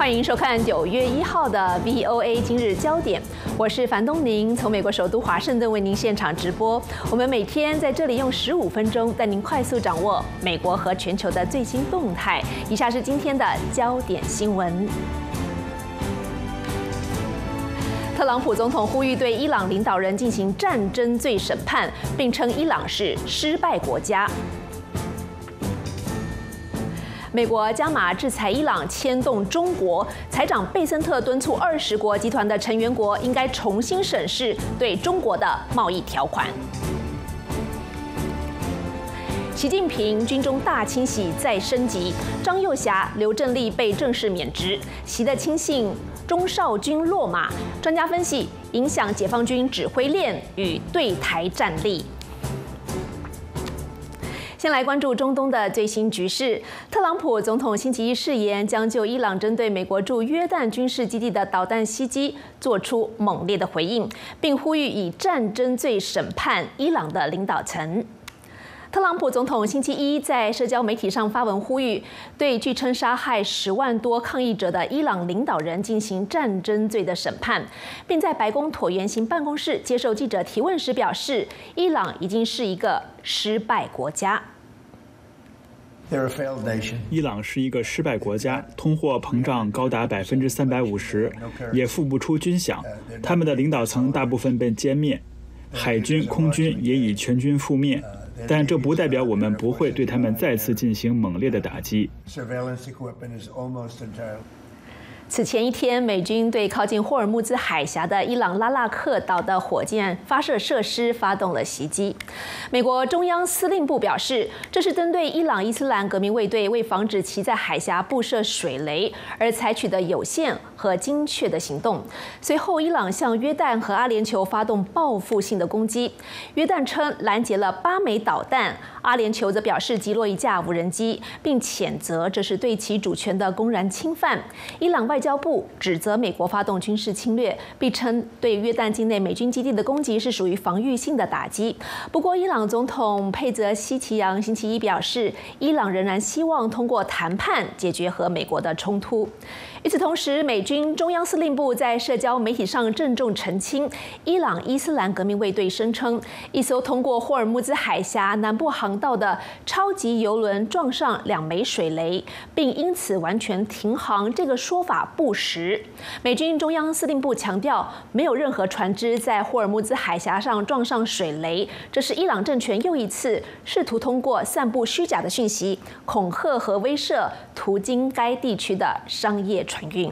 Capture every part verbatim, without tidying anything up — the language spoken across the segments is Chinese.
欢迎收看九月一号的 V O A 今日焦点，我是樊东宁，从美国首都华盛顿为您现场直播。我们每天在这里用十五分钟带您快速掌握美国和全球的最新动态。以下是今天的焦点新闻。特朗普总统呼吁对伊朗领导人进行战争罪审判，并称伊朗是失败国家。美国加码制裁伊朗，牵动中国。财长贝森特敦促二十国集团的成员国应该重新审视对中国的贸易条款。习近平军中大清洗再升级，张又侠、刘振立被正式免职，习的亲信钟绍军落马。专家分析，影响解放军指挥链与对台战力。先来关注中东的最新局势。特朗普总统星期一誓言，将就伊朗针对美国驻约旦军事基地的导弹袭击做出猛烈的回应，并呼吁以战争罪审判伊朗的领导层。特朗普总统星期一在社交媒体上发文呼吁，对据称杀害十万多抗议者的伊朗领导人进行战争罪的审判，并在白宫椭圆形办公室接受记者提问时表示，伊朗已经是一个失败国家。 伊朗是一个失败国家，通货膨胀高达百分之三百五十，也付不出军饷。他们的领导层大部分被歼灭，海军、空军也已全军覆灭。但这不代表我们不会对他们再次进行猛烈的打击。 此前一天，美军对靠近霍尔木兹海峡的伊朗拉纳克岛的火箭发射设施发动了袭击。美国中央司令部表示，这是针对伊朗伊斯兰革命卫队为防止其在海峡布设水雷而采取的有限和精确的行动。随后，伊朗向约旦和阿联酋发动报复性的攻击。约旦称拦截了八枚导弹，阿联酋则表示击落一架无人机，并谴责这是对其主权的公然侵犯。伊朗外交部指责美国发动军事侵略，并称对约旦境内美军基地的攻击是属于防御性的打击。不过，伊朗总统佩泽希奇扬星期一表示，伊朗仍然希望通过谈判解决和美国的冲突。与此同时，美军中央司令部在社交媒体上郑重澄清，伊朗伊斯兰革命卫队声称，一艘通过霍尔木兹海峡南部航道的超级邮轮撞上两枚水雷，并因此完全停航，这个说法不实。美军中央司令部强调，没有任何船只在霍尔木兹海峡上撞上水雷，这是伊朗政权又一次试图通过散布虚假的讯息，恐吓和威慑途经该地区的商业船运。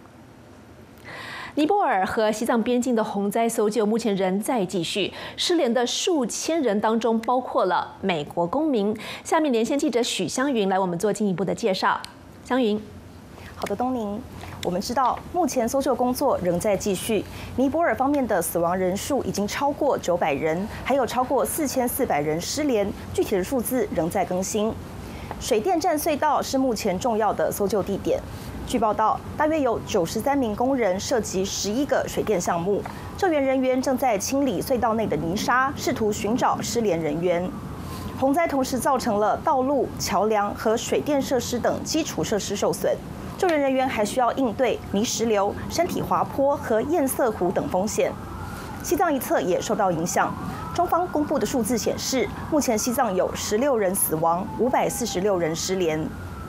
尼泊尔和西藏边境的洪灾搜救目前仍在继续，失联的数千人当中包括了美国公民。下面连线记者许湘云来我们做进一步的介绍。湘云， 好的，东宁。我们知道，目前搜救工作仍在继续。尼泊尔方面的死亡人数已经超过九百人，还有超过四千四百人失联，具体的数字仍在更新。水电站隧道是目前重要的搜救地点。据报道，大约有九十三名工人涉及十一个水电项目，救援人员正在清理隧道内的泥沙，试图寻找失联人员。洪灾同时造成了道路、桥梁和水电设施等基础设施受损。救援人员还需要应对泥石流、山体滑坡和堰塞湖等风险。西藏一侧也受到影响。中方公布的数字显示，目前西藏有十六人死亡，五百四十六人失联。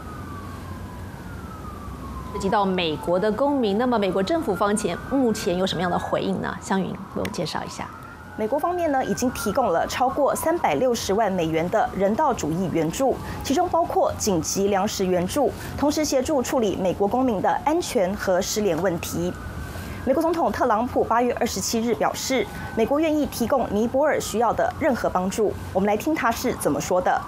涉及到美国的公民，那么美国政府方前目前有什么样的回应呢？湘云为我们介绍一下。 美国方面呢，已经提供了超过三百六十万美元的人道主义援助，其中包括紧急粮食援助，同时协助处理美国公民的安全和失联问题。美国总统特朗普八月二十七日表示，美国愿意提供尼泊尔需要的任何帮助。我们来听他是怎么说的。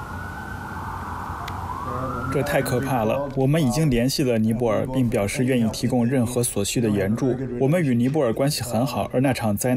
这太可怕了！我们已经联系了尼泊尔，并表示愿意提供任何所需的援助。我们与尼泊尔关系很好，而那场灾难